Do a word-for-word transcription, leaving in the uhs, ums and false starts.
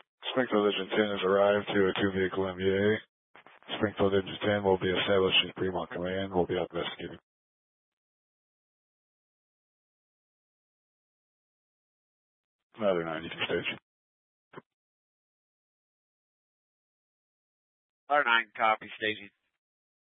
Springfield Engine ten has arrived to a two-vehicle M V A. Springfield Engine ten will be established as Fremont Command. We'll be out investigating. Another ninety-two station. R nine, copy, staging.